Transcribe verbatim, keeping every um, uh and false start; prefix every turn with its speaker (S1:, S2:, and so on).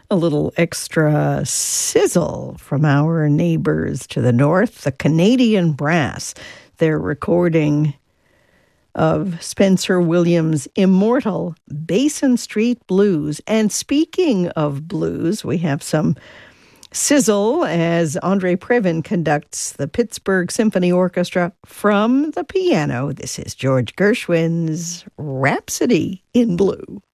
S1: A little extra sizzle from our neighbors to the north, the Canadian Brass. Their recording of Spencer Williams' immortal Basin Street Blues. And speaking of blues, we have some sizzle as Andre Previn conducts the Pittsburgh Symphony Orchestra from the piano. This is George Gershwin's Rhapsody in Blue.